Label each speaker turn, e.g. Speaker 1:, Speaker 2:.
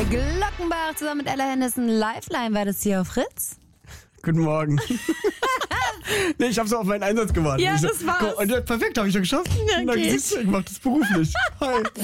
Speaker 1: Glockenbach zusammen mit Ella Henderson. Lifeline war das hier auf Fritz.
Speaker 2: Guten Morgen. Nee, ich habe so auf meinen Einsatz gewartet.
Speaker 1: Ja, das war's.
Speaker 2: Und perfekt, habe ich schon geschafft.
Speaker 1: Ja,
Speaker 2: Na,
Speaker 1: geht.
Speaker 2: siehst du, ich mach das beruflich. Hi.